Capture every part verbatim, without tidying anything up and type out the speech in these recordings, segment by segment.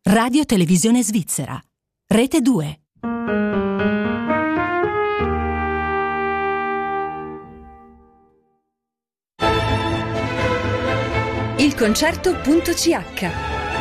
Radio Televisione Svizzera. Rete due. Il concerto.ch.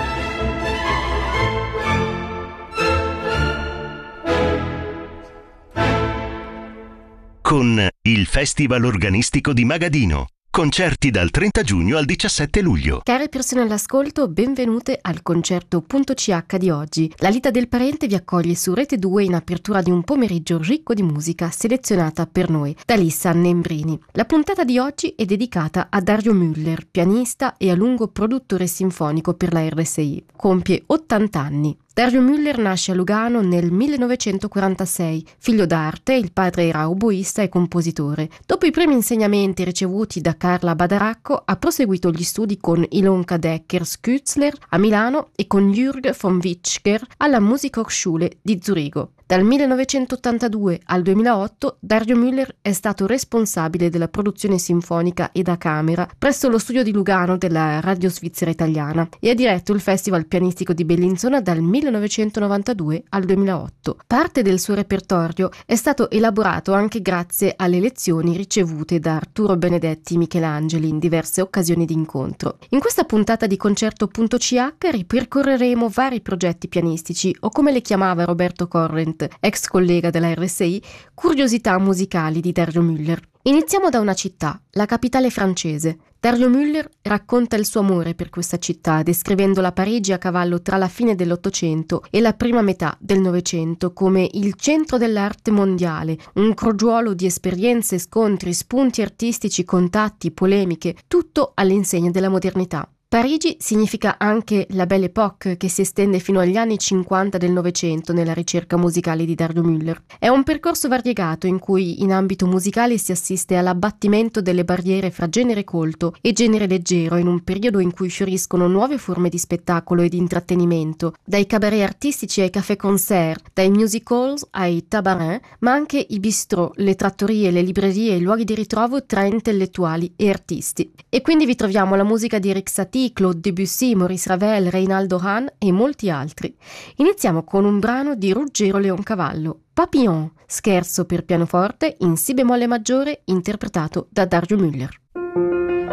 Con il Festival Organistico di Magadino. Concerti dal trenta giugno al diciassette luglio. Care persone all'ascolto, benvenute al concerto.ch di oggi. La Lita del Parente vi accoglie su Rete due in apertura di un pomeriggio ricco di musica selezionata per noi da Lissa Nembrini. La puntata di oggi è dedicata a Dario Müller, pianista e a lungo produttore sinfonico per la R S I. Compie ottanta anni. Dario Müller nasce a Lugano nel millenovecentoquarantasei. Figlio d'arte, il padre era oboista e compositore. Dopo i primi insegnamenti ricevuti da Carla Badaracco, ha proseguito gli studi con Ilonka Decker-Skützler a Milano e con Jürg von Witschger alla Musikhochschule di Zurigo. Dal millenovecentottantadue al duemilaotto Dario Müller è stato responsabile della produzione sinfonica e da camera presso lo studio di Lugano della Radio Svizzera Italiana e ha diretto il Festival Pianistico di Bellinzona dal millenovecentonovantadue al duemilaotto. Parte del suo repertorio è stato elaborato anche grazie alle lezioni ricevute da Arturo Benedetti Michelangeli in diverse occasioni di incontro. In questa puntata di concerto.ch ripercorreremo vari progetti pianistici o, come le chiamava Roberto Corrent, ex collega della R S I, curiosità musicali di Dario Müller. Iniziamo da una città, la capitale francese. Dario Müller racconta il suo amore per questa città, descrivendo la Parigi a cavallo tra la fine dell'Ottocento e la prima metà del Novecento come il centro dell'arte mondiale, un crogiuolo di esperienze, scontri, spunti artistici, contatti, polemiche, tutto all'insegna della modernità. Parigi significa anche la Belle Époque, che si estende fino agli anni cinquanta del Novecento nella ricerca musicale di Dario Müller. È un percorso variegato in cui in ambito musicale si assiste all'abbattimento delle barriere fra genere colto e genere leggero in un periodo in cui fioriscono nuove forme di spettacolo e di intrattenimento, dai cabaret artistici ai café-concert, dai music halls ai tabarins, ma anche i bistrò, le trattorie, le librerie e i luoghi di ritrovo tra intellettuali e artisti. E quindi vi troviamo la musica di Erik Satie, Claude Debussy, Maurice Ravel, Reynaldo Hahn e molti altri. Iniziamo con un brano di Ruggero Leoncavallo, Papillon, scherzo per pianoforte in si bemolle maggiore interpretato da Dario Müller.